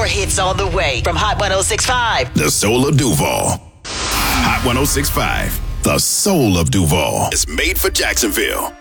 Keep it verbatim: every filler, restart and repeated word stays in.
hits on the way from Hot one oh six point five. The Soul of Duval. Hot one oh six point five. The Soul of Duval is made for Jacksonville.